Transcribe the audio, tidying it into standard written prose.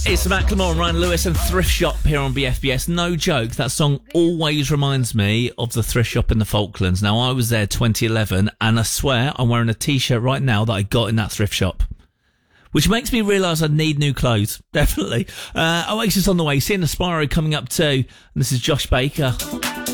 It's Macklemore and Ryan Lewis and Thrift Shop here on BFBS. No joke, that song always reminds me of the thrift shop in the Falklands. Now, I was there 2011, and I swear I'm wearing a T-shirt right now that I got in that thrift shop. Which makes me realise I need new clothes, definitely. Oasis on the way, seeing the Spyro coming up too. And this is Josh Baker.